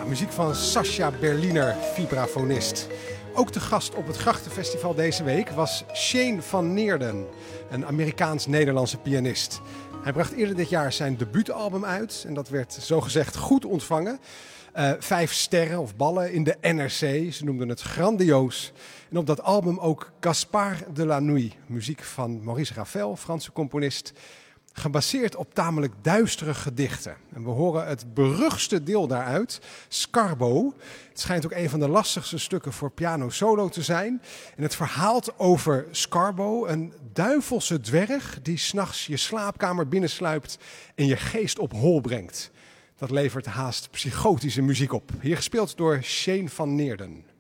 Muziek van Sascha Berliner, vibrafonist. Ook te gast op het Grachtenfestival deze week was Shane van Neerden, een Amerikaans-Nederlandse pianist. Hij bracht eerder dit jaar zijn debuutalbum uit en dat werd zogezegd goed ontvangen. 5 sterren of ballen in de NRC, ze noemden het grandioos. En op dat album ook Gaspard de la Nuit, muziek van Maurice Ravel, Franse componist, gebaseerd op tamelijk duistere gedichten. En we horen het beruchtste deel daaruit, Scarbo. Het schijnt ook een van de lastigste stukken voor piano solo te zijn. En het verhaalt over Scarbo, een duivelse dwerg die 's nachts je slaapkamer binnensluipt en je geest op hol brengt. Dat levert haast psychotische muziek op. Hier gespeeld door Shane van Neerden.